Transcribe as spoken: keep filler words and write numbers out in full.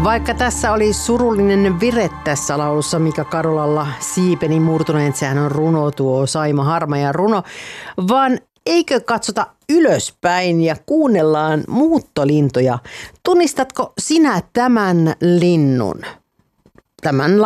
Vaikka tässä oli surullinen vire tässä laulussa Mika Karolalla, siipeni murtuneet, sehän on runo tuo Saima Harmajan runo, vaan eikö katsota ylöspäin ja kuunnellaan muuttolintuja. Tunnistatko sinä tämän linnun? Tämän